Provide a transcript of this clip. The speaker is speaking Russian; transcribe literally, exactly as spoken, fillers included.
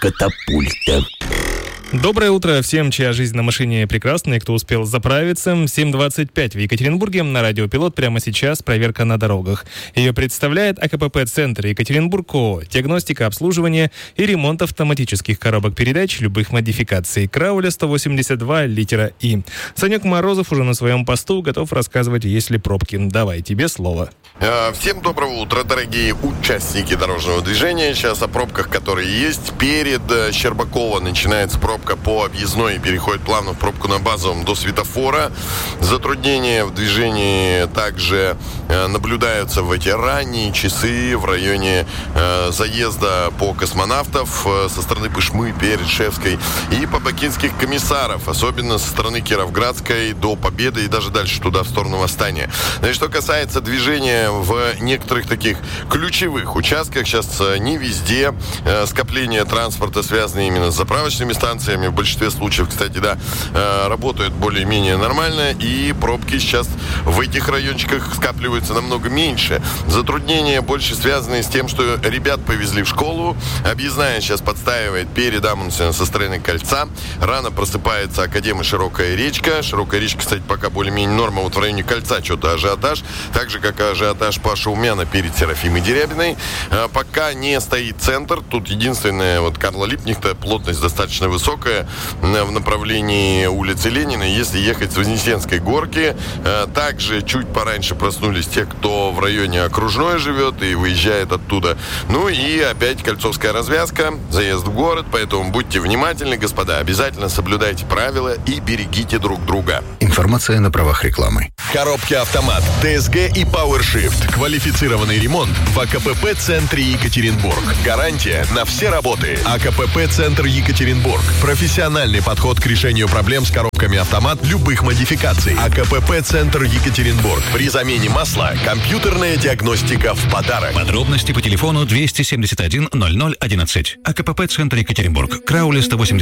катапульта. Доброе утро всем, чья жизнь на машине прекрасная, кто успел заправиться. семь двадцать пять в Екатеринбурге. На радио «Пилот» прямо сейчас проверка на дорогах. Ее представляет АКПП-центр Екатеринбург ООО. Диагностика, обслуживание и ремонт автоматических коробок передач любых модификаций. Крауля сто восемьдесят два, литера И. Санек Морозов уже на своем посту готов рассказывать, есть ли пробки. Давай, тебе слово. Всем доброго утра, дорогие участники дорожного движения. Сейчас о пробках, которые есть. Перед Щербакова начинается пробка по объездной и переходит плавно в пробку на Базовом до светофора. Затруднения в движении также э, наблюдаются в эти ранние часы в районе э, заезда по Космонавтов э, со стороны Пышмы перед Шевской и по Бакинских Комиссаров, особенно со стороны Кировградской до Победы и даже дальше туда в сторону Восстания. Значит, что касается движения в некоторых таких ключевых участках, сейчас э, не везде э, скопление транспорта связано именно с заправочными станциями. В большинстве случаев, кстати, да, э, работают более-менее нормально, и пробки сейчас в этих райончиках скапливаются намного меньше. Затруднения больше связаны с тем, что ребят повезли в школу, объездная сейчас подстаивает перед Амундсеном со стороны Кольца, рано просыпается Академ и Широкая речка. Широкая речка, кстати, пока более-менее норма, вот в районе Кольца что-то ажиотаж, так же, как и ажиотаж по Шаумяна перед Серафимой Дерябиной. Э, пока не стоит центр, тут единственное, вот Карла Липкнехта, плотность достаточно высокая в направлении улицы Ленина, если ехать с Вознесенской горки. Также чуть пораньше проснулись те, кто в районе Окружной живет и выезжает оттуда. Ну и опять Кольцовская развязка, заезд в город, поэтому будьте внимательны, господа, обязательно соблюдайте правила и берегите друг друга. Информация на правах рекламы. Коробки автомат, ТСГ и PowerShift. Квалифицированный ремонт в АКПП-центре Екатеринбург. Гарантия на все работы. АКПП-центр Екатеринбург. Профессиональный подход к решению проблем с коробками автомат любых модификаций. АКПП-центр Екатеринбург. При замене масла компьютерная диагностика в подарок. Подробности по телефону двести семьдесят один ноль ноль одиннадцать. АКПП-центр Екатеринбург. Крауля сто восемьдесят